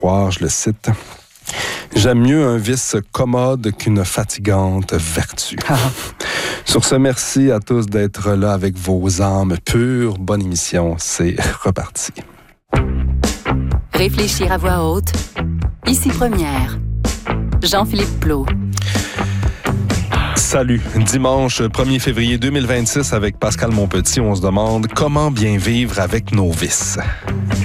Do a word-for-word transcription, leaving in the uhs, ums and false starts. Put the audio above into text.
Je le cite. J'aime mieux un vice commode qu'une fatigante vertu. Sur ce, merci à tous d'être là avec vos âmes pures. Bonne émission, c'est reparti. Réfléchir à voix haute. Ici Première. Jean-Philippe Plot. Salut. Dimanche premier février deux mille vingt-six avec Pascal Monpetit, on se demande comment bien vivre avec nos vices.